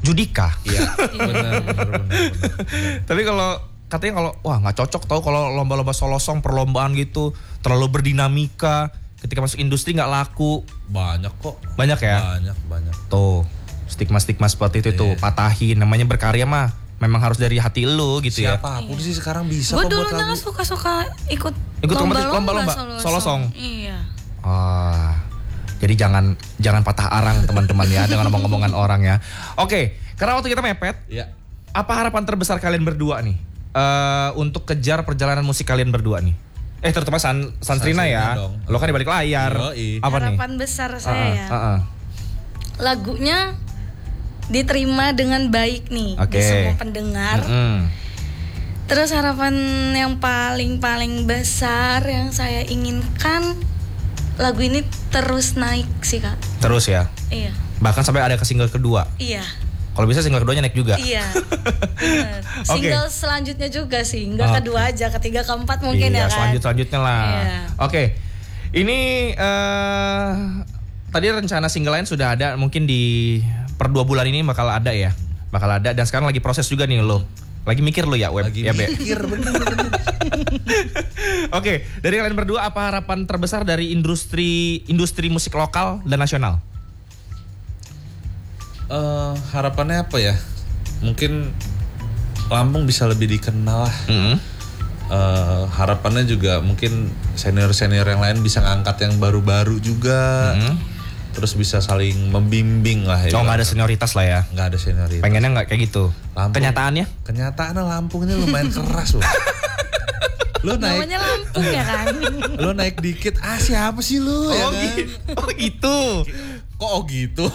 Judika. Iya, benar. Tapi kalau katanya kalau wah nggak cocok tau kalau lomba-lomba solo song perlombaan gitu terlalu berdinamika, ketika masuk industri nggak laku. Banyak kok. Banyak ya? Banyak. Tuh stigma-stigma seperti itu tuh patahin. Namanya berkarya mah memang harus dari hati lu gitu ya. Siapapun sih sekarang bisa Gue kok buat dulunya lagu. suka Ikut lomba-lomba solo song. Iya. Jadi jangan patah arang teman-teman ya dengan omong-omongan orang ya. Oke, karena waktu kita mepet. Iya. Apa harapan terbesar kalian berdua nih untuk kejar perjalanan musik kalian berdua nih? Terutama Sansrina ya. dong. Lo kan di balik layar. Apa nih? Harapan besar saya ya. Lagunya diterima dengan baik nih di semua pendengar. Terus harapan yang paling besar yang saya inginkan lagu ini terus naik sih Kak. Terus ya? Iya. Bahkan sampai ada ke single kedua. Iya. Kalau bisa single keduanya naik juga. Iya. Single selanjutnya juga sih, enggak kedua aja, ketiga keempat mungkin ya kan. Selanjutnya lah. Iya. Oke. Ini tadi rencana single lain sudah ada, mungkin di per 2 bulan ini bakal ada ya. Bakal ada dan sekarang lagi proses juga nih lo. Lagi mikir lo ya web Lagi ya Be. mikir bener. Oke, dari kalian berdua apa harapan terbesar dari industri musik lokal dan nasional? Harapannya apa ya? Mungkin Lampung bisa lebih dikenal lah. Harapannya juga mungkin senior yang lain bisa ngangkat yang baru-baru juga. Terus bisa saling membimbing lah ya. Nggak ada senioritas lah ya. Nggak ada senioritas. Pengennya nggak kayak gitu. Lampung, Kenyataannya Lampung ini lumayan keras loh. Lu naik, namanya Lampung ya kan. lu naik dikit, siapa sih lu? Ya kan? Gitu. Kok gitu?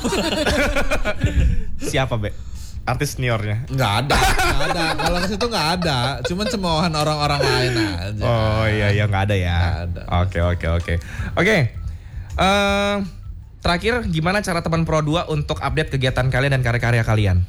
Siapa Be? Artis seniornya? Nggak ada. Kalau ke situ nggak ada. Cuman cemoohan orang-orang lain aja. Oh iya nggak ada ya. Nggak ada. Oke. Terakhir, gimana cara teman Pro 2 untuk update kegiatan kalian dan karya-karya kalian?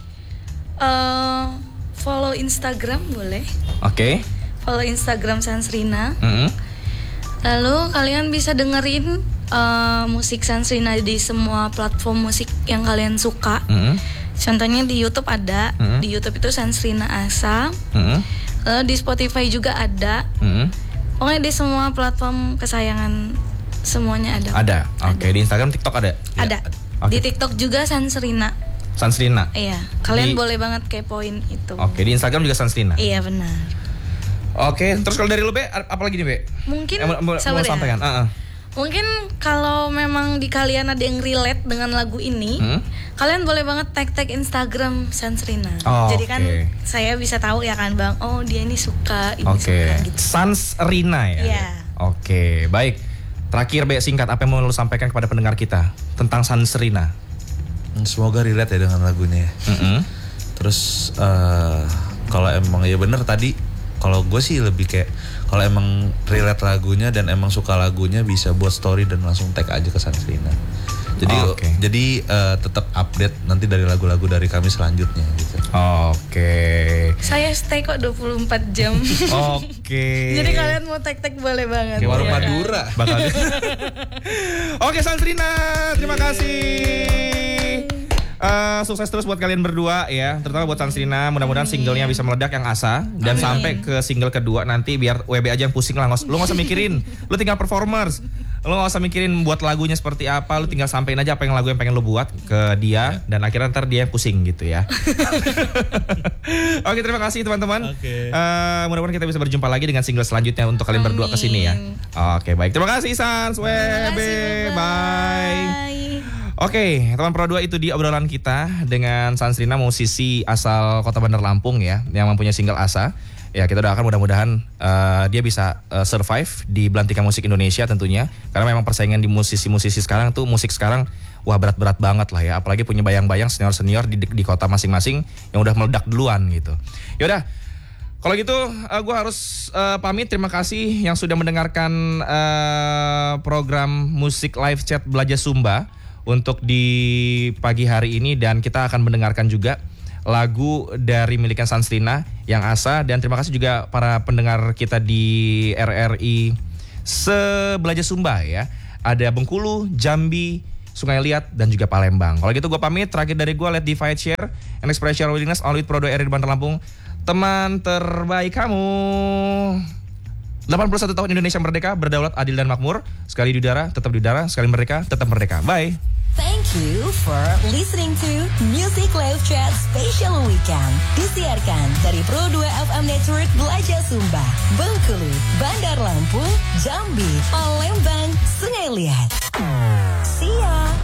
Follow Instagram boleh. Oke. Follow Instagram Sansrina. Lalu kalian bisa dengerin musik Sansrina di semua platform musik yang kalian suka. Contohnya di YouTube ada. Di YouTube itu Sansrina Asa. Lalu di Spotify juga ada. Pokoknya di semua platform kesayangan semuanya ada. Ada. Oke. Di Instagram, TikTok ada? Ada. Di TikTok juga Sansrina. Iya. Kalian boleh banget kepoin itu. Oke. Di Instagram juga Sansrina. Iya benar. Oke. Terus kalau dari lu Be, apa lagi nih Be? Mungkin mau sampaikan? Mungkin kalau memang di kalian ada yang relate dengan lagu ini, kalian boleh banget tag Instagram Sansrina. Jadi kan saya bisa tahu ya kan Bang, oh dia ini suka, ini suka gitu. Sansrina ya? Iya. Oke, baik. Terakhir Be, singkat apa yang mau lu sampaikan kepada pendengar kita tentang Sansrina? Semoga relate ya dengan lagunya. Terus kalau emang ya bener tadi, kalau gue sih lebih kayak kalau emang relate lagunya dan emang suka lagunya bisa buat story dan langsung tag aja ke Sansrina. Jadi tetap update nanti dari lagu-lagu dari kami selanjutnya gitu. Saya stay kok 24 jam. Jadi kalian mau tag boleh banget. Kayak warung Madura. Oke Sansrina, terima kasih. Sukses terus buat kalian berdua ya, terutama buat Sansrina. Mudah-mudahan singlenya bisa meledak yang Asa dan sampai ke single kedua nanti biar WB aja yang pusing lah. Lu nggak usah mikirin, lu tinggal performers. Lu nggak usah mikirin buat lagunya seperti apa, lu tinggal sampein aja apa yang lagu yang pengen lu buat ke dia dan akhirnya ntar dia yang pusing gitu ya. Oke, terima kasih teman-teman. Mudah-mudahan kita bisa berjumpa lagi dengan single selanjutnya untuk kalian berdua kesini ya. Oke, baik. Terima kasih Sans, WB, bye. Oke, teman Pro 2 itu di obrolan kita dengan Sansrina, musisi asal Kota Bandar Lampung ya, yang mempunyai single Asa. Ya kita doakan mudah-mudahan dia bisa survive di belantika musik Indonesia tentunya. Karena memang persaingan di musisi-musisi sekarang tuh, musik sekarang wah berat-berat banget lah ya. Apalagi punya bayang-bayang senior-senior di kota masing-masing yang udah meledak duluan gitu. Yaudah, kalau gitu gue harus pamit. Terima kasih yang sudah mendengarkan program musik live chat Belajar Sumba untuk di pagi hari ini, dan kita akan mendengarkan juga lagu dari milikan Sansrina yang Asa. Dan terima kasih juga para pendengar kita di RRI Sebelajar Sumba ya. Ada Bengkulu, Jambi, Sungai Liat, dan juga Palembang. Kalau gitu gue pamit. Terakhir dari gue, let divide share and express your willingness all with Pro 2 RRI di Bantar Lampung. Teman terbaik kamu. 81 tahun Indonesia merdeka, berdaulat, adil dan makmur. Sekali di udara, tetap di udara. Sekali merdeka, tetap merdeka. Bye. Thank you for listening to Music Live Chat Special Weekend. Disiarkan dari Pro 2 FM Network Belajar Sumba, Bengkulu, Bandar Lampung, Jambi, Palembang, Sungai Liat. See ya.